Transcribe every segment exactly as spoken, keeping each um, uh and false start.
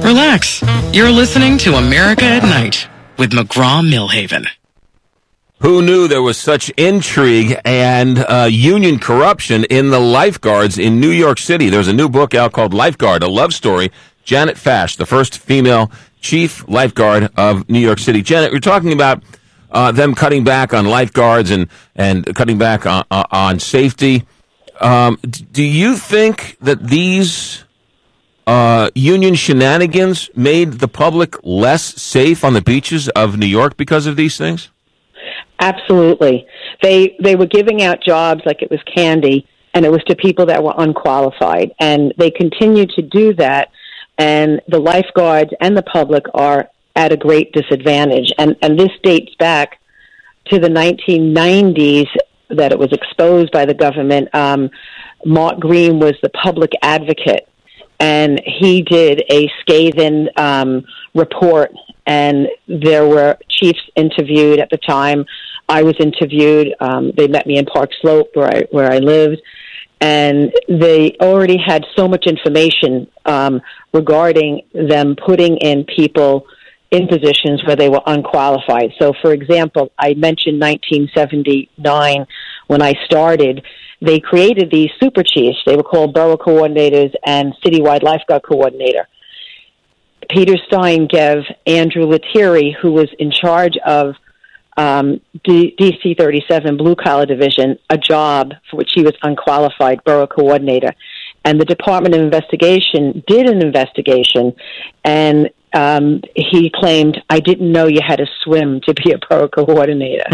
Relax. You're listening to America at Night with McGraw-Milhaven. Who knew there was such intrigue and uh, union corruption in the lifeguards in New York City? There's a new book out called Lifeguard, a love story. Janet Fash, the first female chief lifeguard of New York City. Janet, we're talking about uh, them cutting back on lifeguards and, and cutting back on, on safety. Um, do you think that these uh, union shenanigans made the public less safe on the beaches of New York because of these things? Absolutely. They they were giving out jobs like it was candy, and it was to people that were unqualified. And they continue to do that, and the lifeguards and the public are at a great disadvantage. And, and this dates back to the nineteen nineties that it was exposed by the government. Um, Mark Green was the public advocate, and he did a scathing um, report, and there were chiefs interviewed at the time. I was interviewed. Um, they met me in Park Slope, where I where I lived, and they already had so much information um, regarding them putting in people in positions where they were unqualified. So, for example, I mentioned nineteen seventy-nine when I started. They created these super chiefs. They were called borough coordinators and citywide lifeguard coordinator. Peter Stein gave Andrew Lettieri, who was in charge of um, D- DC thirty-seven Blue Collar Division, a job for which he was unqualified, borough coordinator. And the Department of Investigation did an investigation, and um, he claimed, I didn't know you had to swim to be a borough coordinator.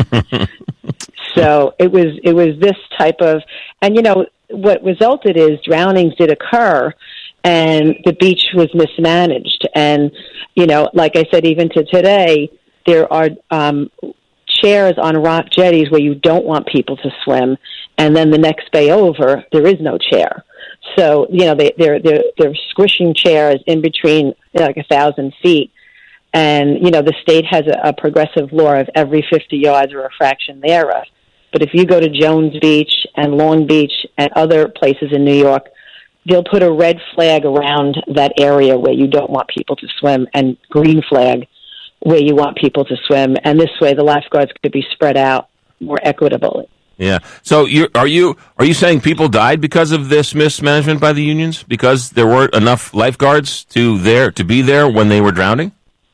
So it was it was this type of, and you know, what resulted is drownings did occur, and the beach was mismanaged. And, you know, like I said, even to today, there are um, chairs on rock jetties where you don't want people to swim, and then the next bay over, there is no chair. So, you know, they, they're, they're, they're squishing chairs in between, you know, like a thousand feet. And, you know, the state has a, a progressive law of every fifty yards or a fraction thereof. But if you go to Jones Beach and Long Beach and other places in New York, they'll put a red flag around that area where you don't want people to swim, and green flag where you want people to swim. And this way the lifeguards could be spread out more equitably. Yeah. So you are you are you saying people died because of this mismanagement by the unions, because there weren't enough lifeguards to there to be there when they were drowning?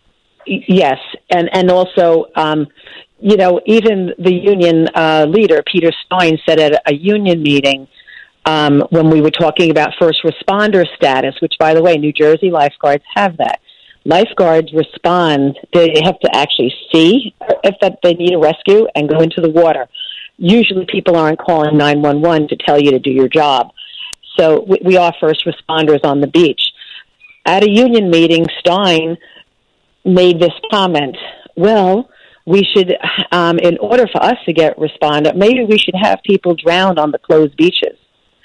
Yes, and and also, um, you know, even the union uh, leader Peter Stein said at a union meeting um, when we were talking about first responder status, which, by the way, New Jersey lifeguards have that. Lifeguards respond; they have to actually see if that they need a rescue and go into the water. Usually people aren't calling nine one one to tell you to do your job. So we, we are first responders on the beach. At a union meeting, Stein made this comment, well, we should, um, in order for us to get responded, maybe we should have people drown on the closed beaches.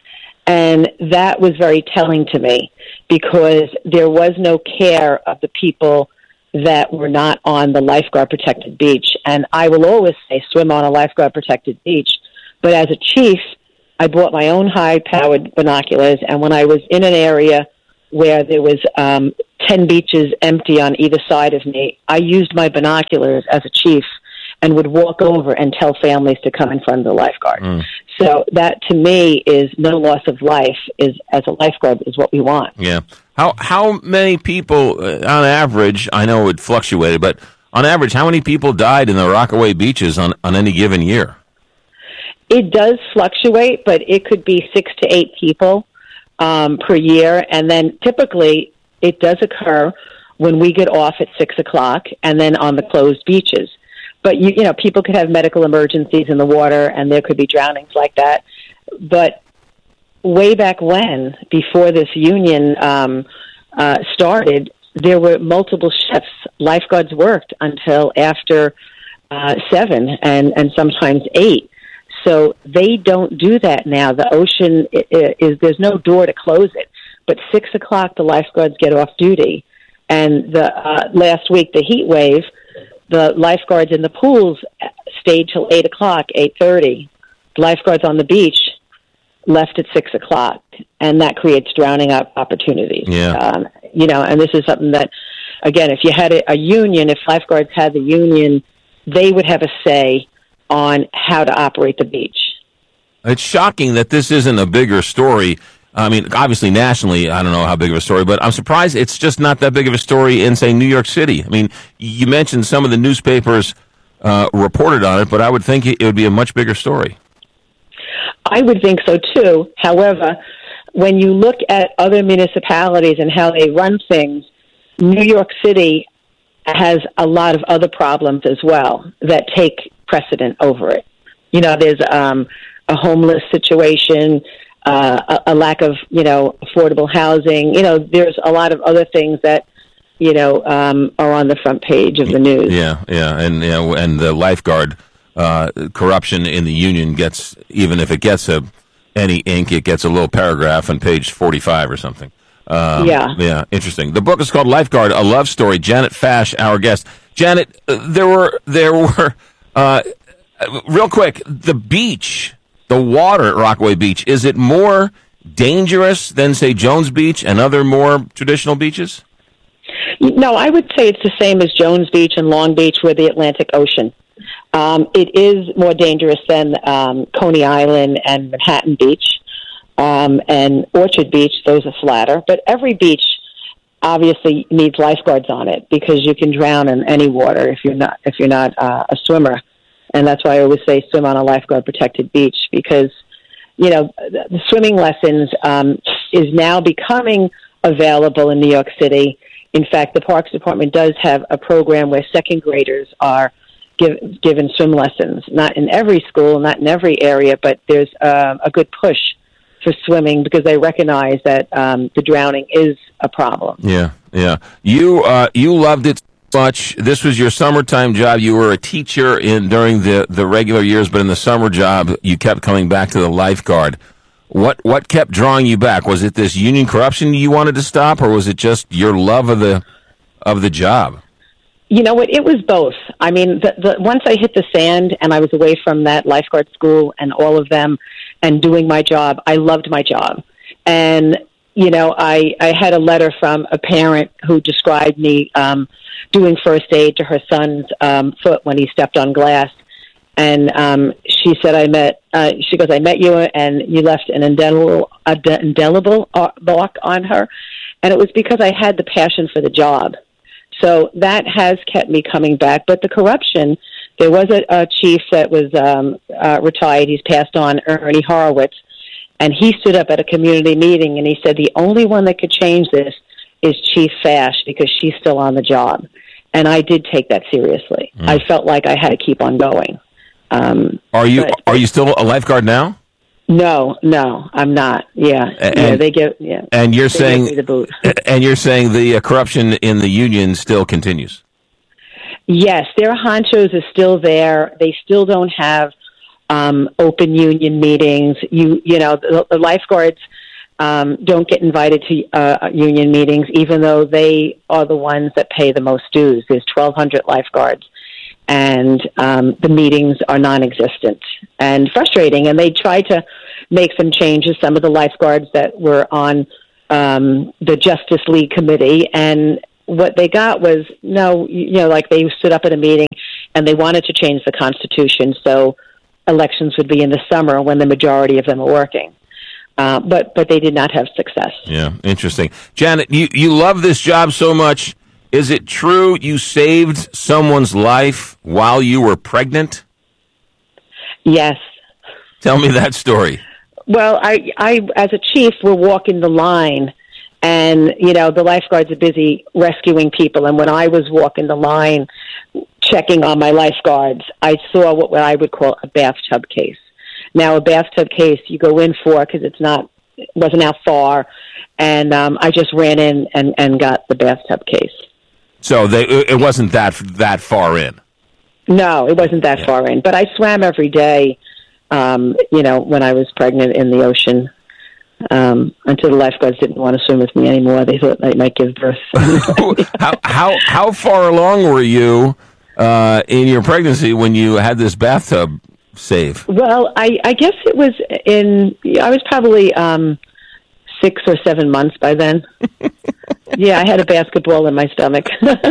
And that was very telling to me, because there was no care of the people that were not on the lifeguard protected beach. And I will always say swim on a lifeguard protected beach. But as a chief, I bought my own high powered binoculars. And when I was in an area where there was um, ten beaches empty on either side of me, I used my binoculars as a chief and would walk over and tell families to come in front of the lifeguard. Mm. So that, to me, is no loss of life. Is as a lifeguard is what we want. Yeah. How how many people, uh, on average, I know it fluctuated, but on average, how many people died in the Rockaway beaches on, on any given year? It does fluctuate, but it could be six to eight people um, per year. And then typically it does occur when we get off at six o'clock and then on the closed beaches. But, you, you know, people could have medical emergencies in the water, and there could be drownings like that. But way back when, before this union um, uh, started, there were multiple shifts. Lifeguards worked until after uh, seven and, and sometimes eight. So they don't do that now. The ocean is, is there's no door to close it. But six o'clock, the lifeguards get off duty. And the uh, last week, the heat wave, the lifeguards in the pools stayed till eight o'clock, eight thirty. Lifeguards on the beach left at six o'clock, and that creates drowning up opportunities. Yeah. Um, you know, and this is something that, again, if you had a, a union, if lifeguards had the union, they would have a say on how to operate the beach. It's shocking that this isn't a bigger story. I mean, obviously nationally, I don't know how big of a story, but I'm surprised it's just not that big of a story in, say, New York City. I mean, you mentioned some of the newspapers uh, reported on it, but I would think it would be a much bigger story. I would think so, too. However, when you look at other municipalities and how they run things, New York City has a lot of other problems as well that take precedent over it. You know, there's um, a homeless situation, uh, a, a lack of, you know, affordable housing. You know, there's a lot of other things that, you know, um, are on the front page of the news. Yeah, yeah, and you know, and the lifeguard uh, corruption in the union gets, even if it gets a any ink, it gets a little paragraph on page forty-five or something. Um, yeah. Yeah, interesting. The book is called Lifeguard, A Love Story. Janet Fash, our guest. Janet, uh, there were, there were, uh, real quick, the beach, the water at Rockaway Beach, is it more dangerous than, say, Jones Beach and other more traditional beaches? No, I would say it's the same as Jones Beach and Long Beach with the Atlantic Ocean. Um, it is more dangerous than um, Coney Island and Manhattan Beach. Um, and Orchard Beach, those are flatter. But every beach obviously needs lifeguards on it because you can drown in any water if you're not if you're not uh, a swimmer. And that's why I always say swim on a lifeguard protected beach because, you know, the, the swimming lessons um, is now becoming available in New York City. In fact, the Parks Department does have a program where second graders are give, given swim lessons. Not in every school, not in every area, but there's uh, a good push for swimming because they recognize that um, the drowning is a problem. Yeah, yeah. You uh, you loved it so much. This was your summertime job. You were a teacher in during the, the regular years, but in the summer job, you kept coming back to the lifeguard. What what kept drawing you back? Was it this union corruption you wanted to stop, or was it just your love of the of the job? You know what? It was both. I mean, the, the, once I hit the sand and I was away from that lifeguard school and all of them and doing my job, I loved my job. And, you know, I, I had a letter from a parent who described me um, doing first aid to her son's um, foot when he stepped on glass. And um, she said, I met, uh, she goes, I met you and you left an indelible, uh, indelible mark on her. And it was because I had the passion for the job. So that has kept me coming back. But the corruption, there was a, a chief that was um, uh, retired. He's passed on, Ernie Horowitz. And he stood up at a community meeting and he said the only one that could change this is Chief Fash because she's still on the job. And I did take that seriously. Mm. I felt like I had to keep on going. Um, are you but, are you still a lifeguard now? No, no, I'm not. Yeah, and, yeah, they give. Yeah, and you're saying the boot. And you're saying the uh, corruption in the union still continues. Yes, their honchos are still there. They still don't have um, open union meetings. You, you know, the, the lifeguards um, don't get invited to uh, union meetings, even though they are the ones that pay the most dues. There's twelve hundred lifeguards. And um, the meetings are non-existent and frustrating. And they tried to make some changes, some of the lifeguards that were on um, the Justice League committee. And what they got was, no, you know, like they stood up at a meeting and they wanted to change the Constitution so elections would be in the summer when the majority of them are working. Uh, but but they did not have success. Yeah, interesting. Janet, you, you love this job so much. Is it true you saved someone's life while you were pregnant? Yes. Tell me that story. Well, I, I, as a chief, we're walking the line, and, you know, the lifeguards are busy rescuing people. And when I was walking the line, checking on my lifeguards, I saw what, what I would call a bathtub case. Now, a bathtub case you go in for because it's not, it wasn't out far, and um, I just ran in and, and got the bathtub case. So they, it wasn't that that far in? No, it wasn't that yeah. far in. But I swam every day, um, you know, when I was pregnant in the ocean, um, until the lifeguards didn't want to swim with me anymore. They thought they might give birth. how, how, how far along were you uh, in your pregnancy when you had this bathtub save? Well, I, I guess it was in, I was probably um, six or seven months by then. Yeah, I had a basketball in my stomach.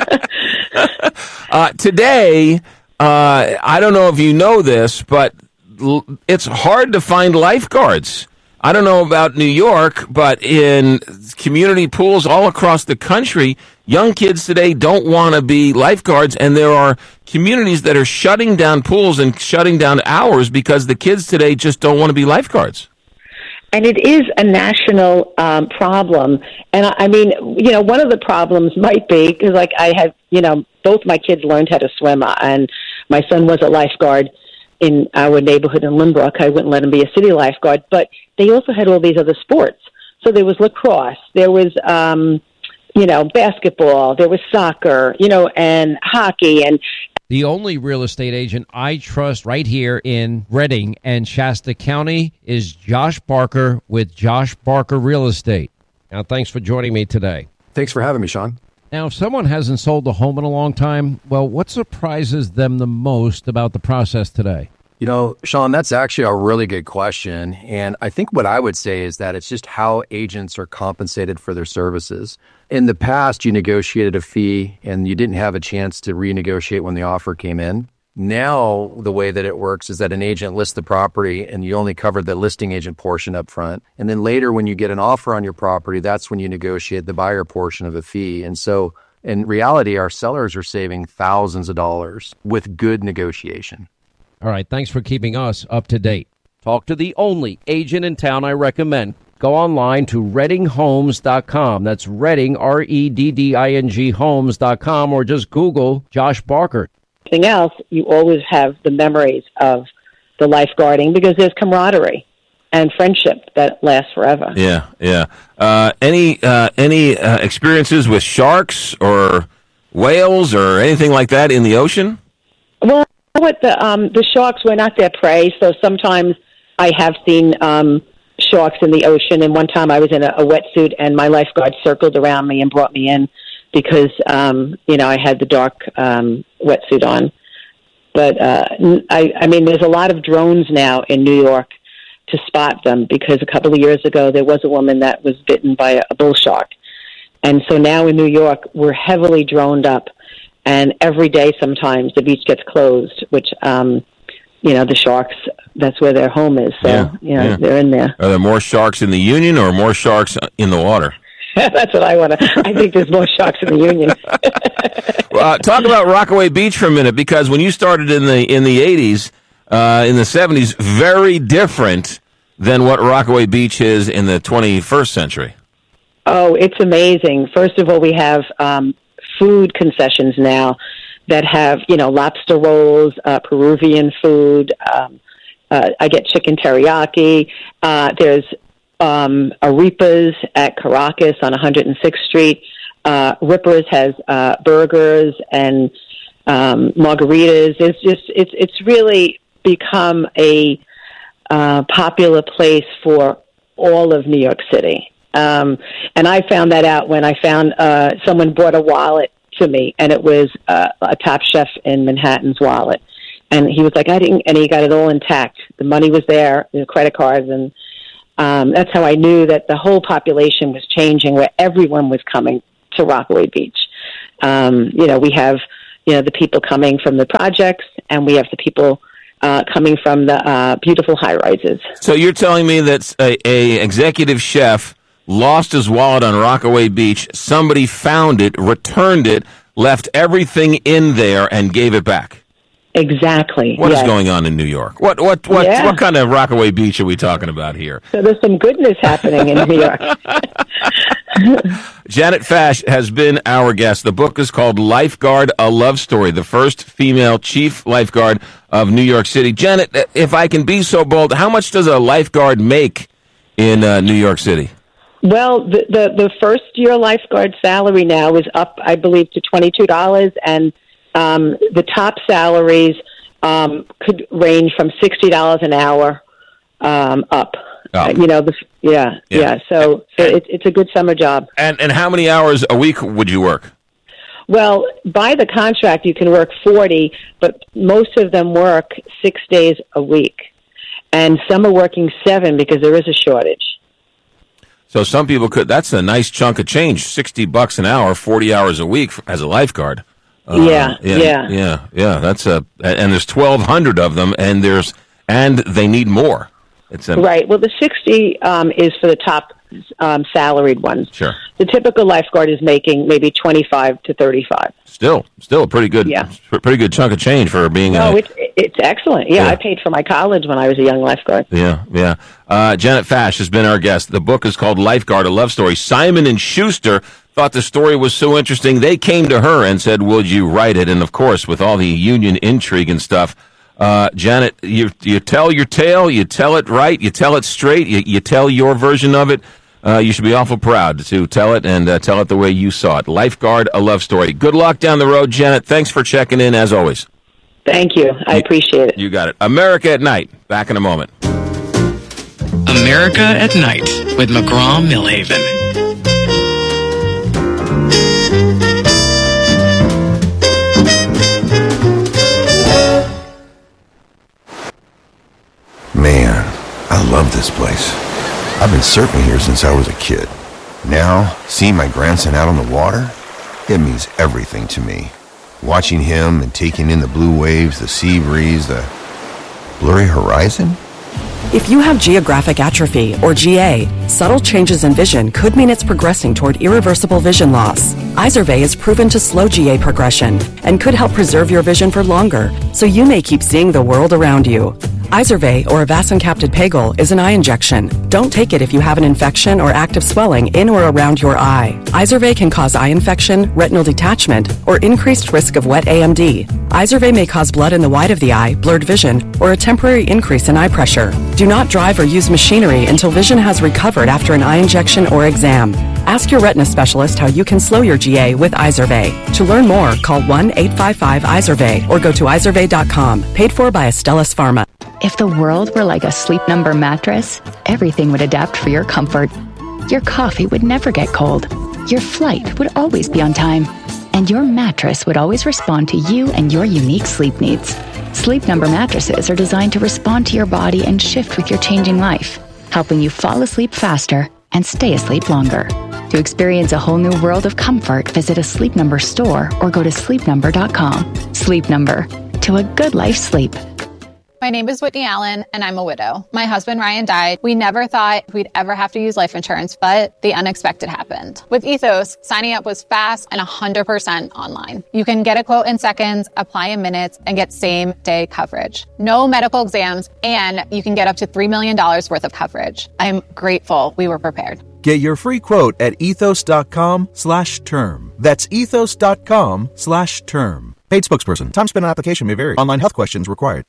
uh, today, uh, I don't know if you know this, but l- it's hard to find lifeguards. I don't know about New York, but in community pools all across the country, young kids today don't want to be lifeguards, and there are communities that are shutting down pools and shutting down hours because the kids today just don't want to be lifeguards. And it is a national um, problem. And I, I mean, you know, one of the problems might be, because like I have, you know, both my kids learned how to swim, and my son was a lifeguard in our neighborhood in Lynbrook. I wouldn't let him be a city lifeguard, but they also had all these other sports. So there was lacrosse, there was, um, you know, basketball, there was soccer, you know, and hockey. And the only real estate agent I trust right here in Redding and Shasta County is Josh Barker with Josh Barker Real Estate. Now, thanks for joining me today. Thanks for having me, Sean. Now, if someone hasn't sold a home in a long time, well, what surprises them the most about the process today? You know, Sean, that's actually a really good question. And I think what I would say is that it's just how agents are compensated for their services. In the past, you negotiated a fee and you didn't have a chance to renegotiate when the offer came in. Now, the way that it works is that an agent lists the property and you only cover the listing agent portion up front. And then later, when you get an offer on your property, that's when you negotiate the buyer portion of the fee. And so in reality, our sellers are saving thousands of dollars with good negotiation. All right, thanks for keeping us up to date. Talk to the only agent in town I recommend. Go online to redding homes dot com. That's Redding, R E D D I N G homes dot com, or just Google Josh Barker. Anything else, you always have the memories of the lifeguarding because there's camaraderie and friendship that lasts forever. Yeah, yeah. Uh, any uh, any uh, experiences with sharks or whales or anything like that in the ocean? Well, what the um, the sharks were not their prey, so sometimes I have seen um, sharks in the ocean. And one time I was in a, a wetsuit, and my lifeguard circled around me and brought me in because um, you know I had the dark um, wetsuit on. But uh, I, I mean, there's a lot of drones now in New York to spot them because a couple of years ago there was a woman that was bitten by a, a bull shark, and so now in New York we're heavily droned up. And every day, sometimes the beach gets closed, which, um, you know, the sharks, that's where their home is. So, yeah, you know, yeah. they're in there. Are there more sharks in the Union or more sharks in the water? That's what I want to. I think there's more sharks in the Union. Well, uh, talk about Rockaway Beach for a minute, because when you started in the in the eighties, uh, in the seventies, very different than what Rockaway Beach is in the twenty-first century. Oh, it's amazing. First of all, we have um, food concessions now that have, you know, lobster rolls, uh, Peruvian food. Um, uh, I get chicken teriyaki. Uh, there's um, Arepas at Caracas on one hundred sixth Street. Uh, Rippers has uh, burgers and um, margaritas. It's just it's it's really become a uh, popular place for all of New York City. Um, and I found that out when I found uh, someone brought a wallet to me, and it was uh, a Top Chef in Manhattan's wallet. And he was like, I didn't, and he got it all intact. The money was there, the credit cards, and um, that's how I knew that the whole population was changing, where everyone was coming to Rockaway Beach. Um, you know, we have, you know, the people coming from the projects, and we have the people uh, coming from the uh, beautiful high-rises. So you're telling me that a, a executive chef lost his wallet on Rockaway Beach, somebody found it, returned it, left everything in there, and gave it back? Exactly. What yes. is going on in New York? What what what Yeah. what kind of Rockaway Beach are we talking about here? So there's some goodness happening in New York. Janet Fash has been our guest. The book is called Lifeguard, A Love Story, the first female chief lifeguard of New York City. Janet, if I can be so bold, how much does a lifeguard make in uh, New York City? Well, the, the, the first year lifeguard salary now is up, I believe, to twenty-two dollars, and um, the top salaries um, could range from sixty dollars an hour um, up. Oh. Uh, you know, the, yeah, Yeah. yeah. So, so it's it's a good summer job. And and how many hours a week would you work? Well, by the contract, you can work forty, but most of them work six days a week, and some are working seven because there is a shortage. So some people could, that's a nice chunk of change, sixty bucks an hour, forty hours a week as a lifeguard. Uh, yeah, yeah, yeah, yeah, yeah. That's a, and there's twelve hundred of them, and there's, and they need more. It's a, right. Well, the sixty um, is for the top um, salaried ones. Sure. The typical lifeguard is making maybe twenty-five to thirty-five. Still, still a pretty good, yeah. pretty good chunk of change for being. No, a, it's it's excellent. Yeah, yeah, I paid for my college when I was a young lifeguard. Yeah, yeah. Uh, Janet Fash has been our guest. The book is called Lifeguard: A Love Story. Simon and Schuster thought the story was so interesting, they came to her and said, "Would you write it?" And of course, with all the union intrigue and stuff, uh, Janet, you you tell your tale, you tell it right, you tell it straight, you, you tell your version of it. Uh, you should be awful proud to tell it and uh, tell it the way you saw it. Lifeguard: A Love Story. Good luck down the road, Janet. Thanks for checking in, as always. Thank you. I appreciate it. You got it. America at Night. Back in a moment. America at Night with McGraw-Millhaven. Man, I love this place. I've been surfing here since I was a kid. Now, seeing my grandson out on the water, it means everything to me. Watching him and taking in the blue waves, the sea breeze, the blurry horizon. If you have geographic atrophy, or G A, subtle changes in vision could mean it's progressing toward irreversible vision loss. Izervay is proven to slow G A progression and could help preserve your vision for longer, so you may keep seeing the world around you. Izervay, or avacincaptad pegol, is an eye injection. Don't take it if you have an infection or active swelling in or around your eye. Izervay can cause eye infection, retinal detachment, or increased risk of wet A M D. Izervay may cause blood in the white of the eye, blurred vision, or a temporary increase in eye pressure. Do not drive or use machinery until vision has recovered after an eye injection or exam. Ask your retina specialist how you can slow your G A with Izervay. To learn more, call one eight five five Izervay or go to izervay dot com. Paid for by Astellas Pharma. If the world were like a Sleep Number mattress, everything would adapt for your comfort. Your coffee would never get cold. Your flight would always be on time. And your mattress would always respond to you and your unique sleep needs. Sleep Number mattresses are designed to respond to your body and shift with your changing life, helping you fall asleep faster and stay asleep longer. To experience a whole new world of comfort, visit a Sleep Number store or go to sleep number dot com. Sleep Number. To a good life sleep. My name is Whitney Allen, and I'm a widow. My husband, Ryan, died. We never thought we'd ever have to use life insurance, but the unexpected happened. With Ethos, signing up was fast and one hundred percent online. You can get a quote in seconds, apply in minutes, and get same-day coverage. No medical exams, and you can get up to three million dollars worth of coverage. I'm grateful we were prepared. Get your free quote at ethos.com slash term. That's ethos.com slash term. Paid spokesperson. Time spent on application may vary. Online health questions required.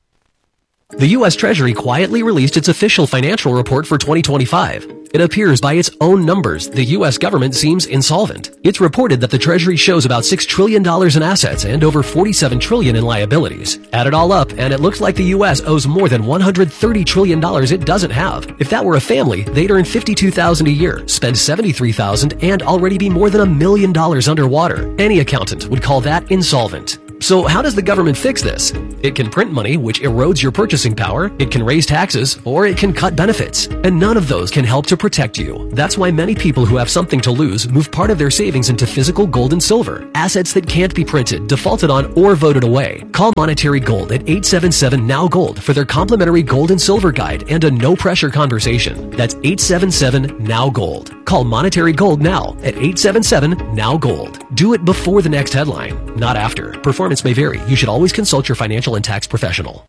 The U S Treasury quietly released its official financial report for twenty twenty-five. It appears by its own numbers, the U S government seems insolvent. It's reported that the Treasury shows about six trillion dollars in assets and over forty-seven trillion dollars in liabilities. Add it all up, and it looks like the U S owes more than one hundred thirty trillion dollars it doesn't have. If that were a family, they'd earn fifty-two thousand dollars a year, spend seventy-three thousand dollars, and already be more than a million dollars underwater. Any accountant would call that insolvent. So how does the government fix this? It can print money, which erodes your purchasing power, it can raise taxes, or it can cut benefits. And none of those can help to protect you. That's why many people who have something to lose move part of their savings into physical gold and silver, assets that can't be printed, defaulted on, or voted away. Call Monetary Gold at eight seven seven N O W Gold for their complimentary gold and silver guide and a no-pressure conversation. That's eight seven seven N O W Gold. Call Monetary Gold now at eight seven seven N O W Gold. Do it before the next headline, not after. Performance may vary. You should always consult your financial and tax professional.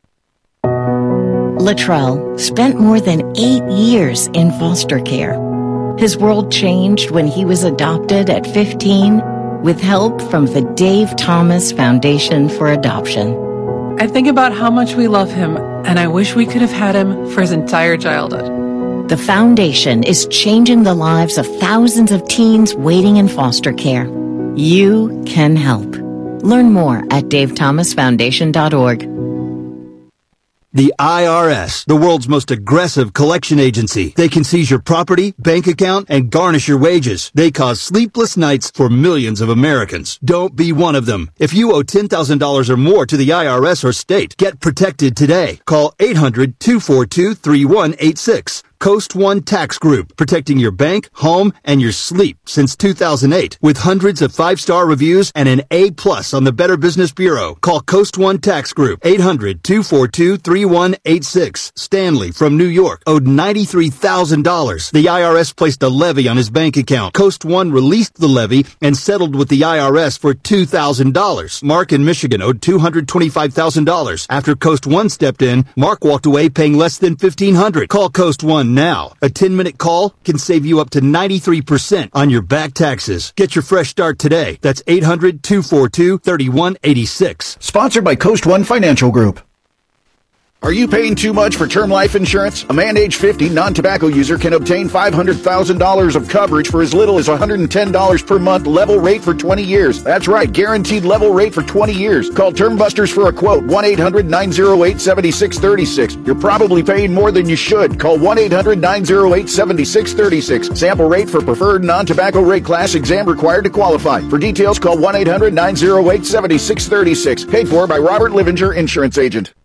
Latrell spent more than eight years in foster care. His world changed when he was adopted at fifteen with help from the Dave Thomas Foundation for Adoption. I think about how much we love him, and I wish we could have had him for his entire childhood. The foundation is changing the lives of thousands of teens waiting in foster care. You can help. Learn more at dave thomas foundation dot org. The I R S, the world's most aggressive collection agency. They can seize your property, bank account, and garnish your wages. They cause sleepless nights for millions of Americans. Don't be one of them. If you owe ten thousand dollars or more to the I R S or state, get protected today. Call eight hundred two four two three one eight six. Coast One Tax Group, protecting your bank, home, and your sleep since two thousand eight. With hundreds of five-star reviews and an A plus on the Better Business Bureau. Call Coast One Tax Group, eight hundred, two four two, three one eight six. Stanley from New York owed ninety-three thousand dollars. The I R S placed a levy on his bank account. Coast One released the levy and settled with the I R S for two thousand dollars. Mark in Michigan owed two hundred twenty-five thousand dollars. After Coast One stepped in, Mark walked away paying less than fifteen hundred dollars. Call Coast One now. A ten-minute call can save you up to ninety-three percent on your back taxes. Get your fresh start today. That's eight hundred, two four two, three one eight six. Sponsored by Coast One Financial Group. Are you paying too much for term life insurance? A man age fifty, non-tobacco user can obtain five hundred thousand dollars of coverage for as little as one hundred ten dollars per month, level rate for twenty years. That's right, guaranteed level rate for twenty years. Call Term Busters for a quote, one eight hundred, nine oh eight, seven six three six. You're probably paying more than you should. Call one eight hundred, nine oh eight, seven six three six. Sample rate for preferred non-tobacco rate class, exam required to qualify. For details, call one eight hundred, nine oh eight, seven six three six. Paid for by Robert Livinger, Insurance Agent.